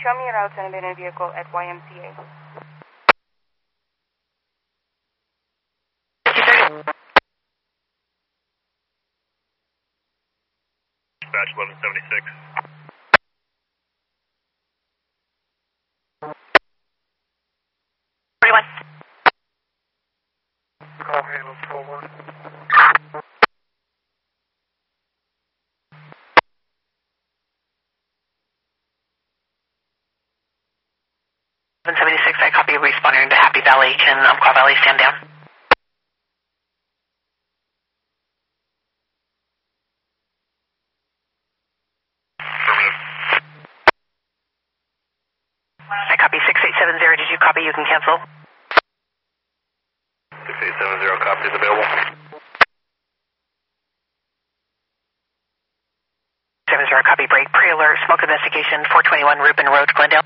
Show me routes and abandoned vehicle at YMCA. Dispatch 1176. Call handle 41. I copy responding to Happy Valley. Can Umpqua Valley stand down? Affirmative. I copy 6870. Did you copy? You can cancel. 6870, copy is available. 70, copy break. Pre-alert, smoke investigation, 421 Rubin Road, Glendale.